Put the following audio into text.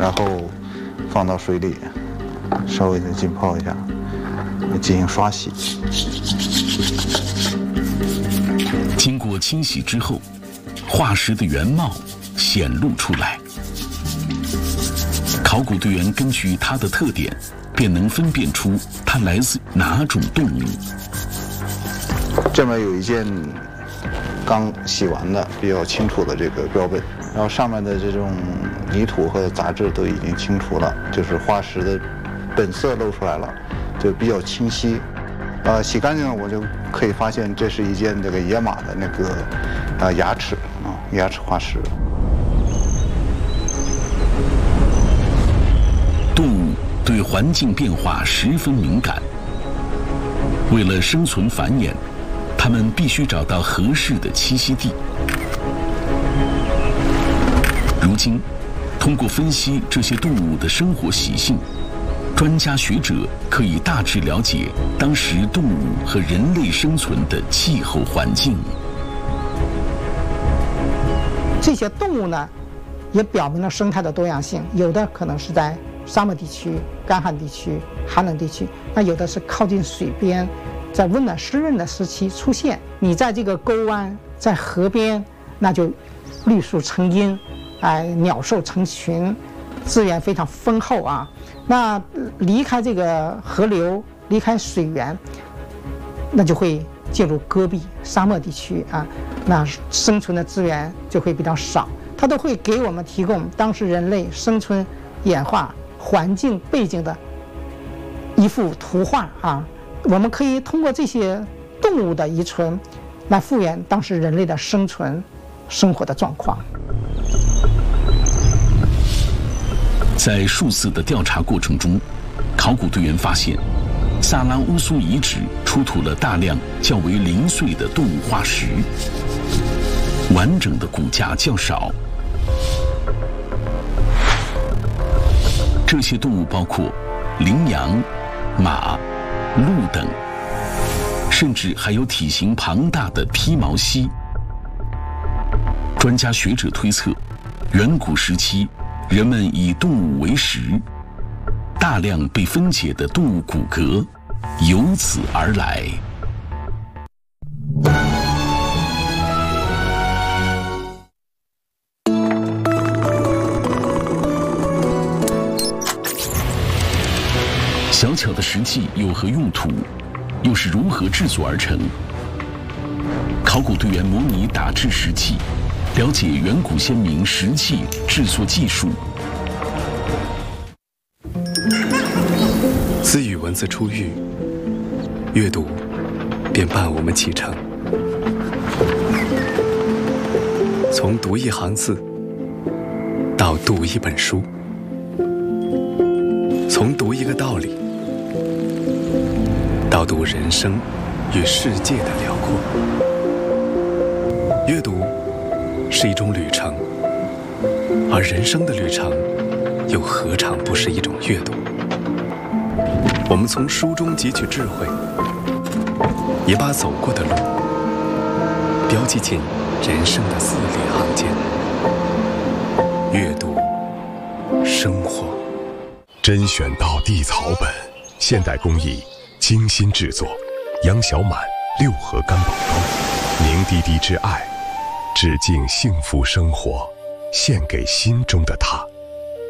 然后放到水里，稍微的浸泡一下，进行刷洗。 经过清洗之后，化石的原貌显露出来。考古队员根据它的特点，便能分辨出它来自哪种动物。 这边有一件刚洗完的比较清楚的这个标本，然后上面的这种泥土和杂质都已经清除了，就是化石的本色露出来了，就比较清晰。洗干净了，我就可以发现这是一件这个野马的那个牙齿牙齿化石。 动物对环境变化十分敏感，为了生存繁衍，它们必须找到合适的栖息地。如今，通过分析这些动物的生活习性，专家学者可以大致了解当时动物和人类生存的气候环境。 这些动物呢，也表明了生态的多样性，有的可能是在沙漠地区、干旱地区、寒冷地区，那有的是靠近水边，在温暖湿润的时期出现。你在这个沟湾、在河边，那就绿树成荫，鸟兽成群，资源非常丰厚啊。那离开这个河流，离开水源，那就会进入戈壁、沙漠地区啊，那生存的资源就会比较少。它都会给我们提供当时人类生存、演化环境背景的一幅图画啊。我们可以通过这些动物的遗存来复原当时人类的生存生活的状况。 在数次的调查过程中，考古队员发现，萨拉乌苏遗址出土了大量较为零碎的动物化石，完整的骨架较少。这些动物包括羚羊、马、鹿等，甚至还有体型庞大的披毛犀。专家学者推测，远古时期人们以动物为食，大量被分解的动物骨骼由此而来。小巧的石器有何用途？又是如何制作而成？考古队员模拟打制石器，了解远古先民石器制作技术。 自与文字初遇，阅读便伴我们启程。从读一行字，到读一本书；从读一个道理，到读人生与世界的辽阔。阅读是一种旅程，而人生的旅程又何尝不是一种阅读？我们从书中汲取智慧，也把走过的路标记进人生的字里行间。阅读，生活。 甄选到地草本，现代工艺，精心制作，杨小满6盒干宝刀，凝滴滴之爱，致敬幸福生活，献给心中的他。